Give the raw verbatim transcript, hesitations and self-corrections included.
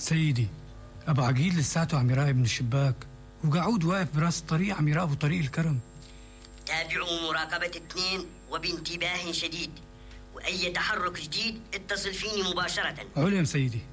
سيدي، أبو عقيل لساته عم يراقب من الشباك، وقعود واقف براس الطريق عم يراقبوا طريق الكرم. تابعوا مراقبة اثنين وبانتباه شديد، وأي تحرك جديد اتصل فيني مباشرة. علم سيدي.